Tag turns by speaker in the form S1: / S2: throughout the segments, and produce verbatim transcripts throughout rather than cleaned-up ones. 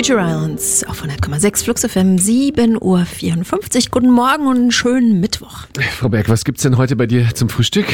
S1: Future Islands auf hundert Komma sechs Flux F M, sieben Uhr vierundfünfzig. Guten Morgen und einen schönen Mittwoch.
S2: Frau Berg, was gibt's denn heute bei dir zum Frühstück?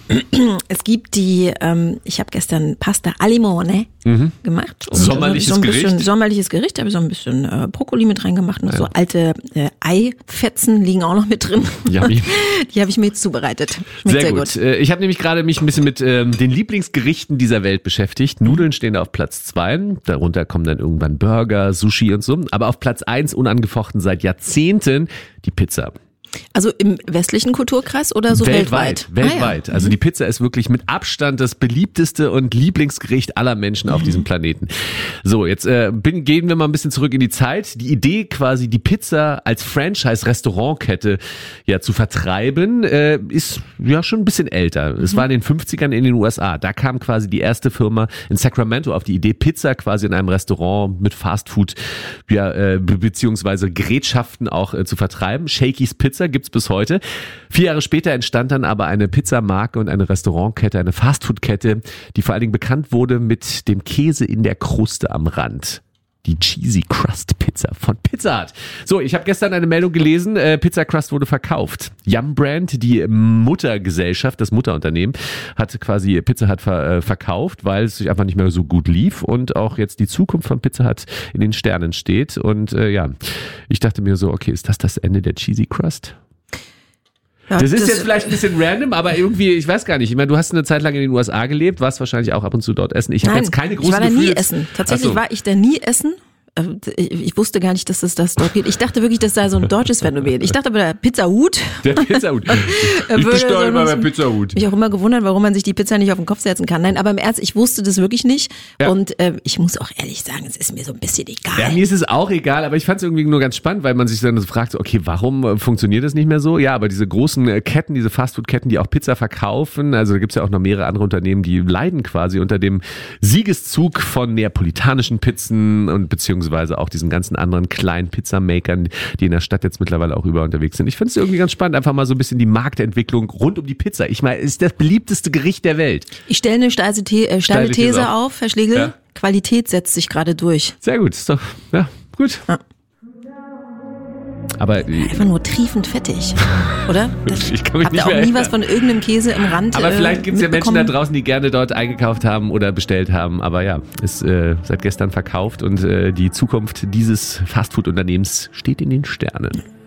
S1: Es gibt die, ähm, ich habe gestern Pasta al limone mhm. gemacht. Und
S2: sommerliches
S1: so ein bisschen
S2: Gericht?
S1: Sommerliches Gericht, da habe ich so ein bisschen äh, Brokkoli mit reingemacht und ja. so alte äh, Eifetzen liegen auch noch mit drin.
S2: Yummy.
S1: Die habe ich mir jetzt zubereitet. Schmeckt
S2: sehr,
S1: sehr
S2: gut.
S1: gut.
S2: Äh, ich habe nämlich gerade mich ein bisschen mit ähm, den Lieblingsgerichten dieser Welt beschäftigt. Nudeln stehen da auf Platz zwei, darunter kommen dann irgendwann Burger, Sushi und so. Aber auf Platz eins unangefochten seit Jahrzehnten die Pizza.
S1: Also im westlichen Kulturkreis oder so weltweit?
S2: Weltweit, weltweit. Ah, ja. Also die Pizza ist wirklich mit Abstand das beliebteste und Lieblingsgericht aller Menschen auf mhm. diesem Planeten. So, jetzt äh, bin, gehen wir mal ein bisschen zurück in die Zeit. Die Idee quasi, die Pizza als Franchise-Restaurantkette ja zu vertreiben, äh, ist ja schon ein bisschen älter. Es mhm. war in den fünfzigern in den U S A. Da kam quasi die erste Firma in Sacramento auf die Idee, Pizza quasi in einem Restaurant mit Fastfood ja, äh, beziehungsweise Gerätschaften auch äh, zu vertreiben. Shakey's Pizza gibt's bis heute. Vier Jahre später entstand dann aber eine Pizzamarke und eine Restaurantkette, eine Fastfood-Kette, die vor allen Dingen bekannt wurde mit dem Käse in der Kruste am Rand. Die Cheesy Crust Pizza von Pizza Hut. So, ich habe gestern eine Meldung gelesen, äh, Pizza Crust wurde verkauft. Yum Brand, die Muttergesellschaft, das Mutterunternehmen, hat quasi Pizza Hut ver, äh, verkauft, weil es sich einfach nicht mehr so gut lief und auch jetzt die Zukunft von Pizza Hut in den Sternen steht. Und äh, ja, ich dachte mir so, okay, ist das das Ende der Cheesy Crust? Ja, das ist das jetzt vielleicht ein bisschen random, aber irgendwie, ich weiß gar nicht. Ich meine, du hast eine Zeit lang in den U S A gelebt, warst wahrscheinlich auch ab und zu dort essen. Ich habe jetzt keine großen
S1: Gefühle. Ich war da nie
S2: Gefühle.
S1: essen. Tatsächlich
S2: so.
S1: war ich da nie essen. Ich wusste gar nicht, dass es das dort gibt. Ich dachte wirklich, das sei so ein deutsches Phänomen. Ich dachte aber, der Pizza Hut.
S2: Der Pizza Hut. Ich bestelle immer beim Pizza Hut.
S1: Mich auch immer gewundert, warum man sich die Pizza nicht auf den Kopf setzen kann. Nein, aber im Ernst, ich wusste das wirklich nicht. Ja. Und äh, ich muss auch ehrlich sagen, es ist mir so ein bisschen egal.
S2: Ja, mir ist es auch egal, aber ich fand es irgendwie nur ganz spannend, weil man sich dann so fragt, okay, warum funktioniert das nicht mehr so? Ja, aber diese großen Ketten, diese Fastfood-Ketten, die auch Pizza verkaufen, also da gibt's ja auch noch mehrere andere Unternehmen, die leiden quasi unter dem Siegeszug von neapolitanischen Pizzen und beziehungsweise auch diesen ganzen anderen kleinen Pizzamakern, die in der Stadt jetzt mittlerweile auch über unterwegs sind. Ich finde es irgendwie ganz spannend, einfach mal so ein bisschen die Marktentwicklung rund um die Pizza. Ich meine, es ist das beliebteste Gericht der Welt.
S1: Ich stelle eine steile, The- äh, steile These, These auf, Herr Schlegel. Ja. Qualität setzt sich gerade durch.
S2: Sehr gut, ist doch, ja, gut. Ja. Aber
S1: einfach nur triefend fettig, oder? Das,
S2: ich kann mich
S1: habt
S2: nicht
S1: ihr auch
S2: mehr
S1: nie was von irgendeinem Käse im Rand
S2: Aber vielleicht gibt es
S1: äh,
S2: ja Menschen da draußen, die gerne dort eingekauft haben oder bestellt haben. Aber ja, ist äh, seit gestern verkauft und äh, die Zukunft dieses Fastfood-Unternehmens steht in den Sternen.